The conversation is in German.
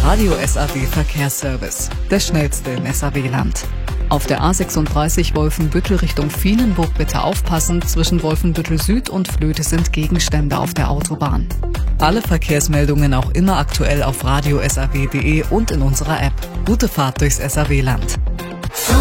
Radio SAW Verkehrsservice, der schnellste im SAW-Land. Auf der A36 Wolfenbüttel Richtung Vienenburg bitte aufpassen, zwischen Wolfenbüttel Süd und Vlöte sind Gegenstände auf der Autobahn. Alle Verkehrsmeldungen auch immer aktuell auf radiosaw.de und in unserer App. Gute Fahrt durchs SAW-Land.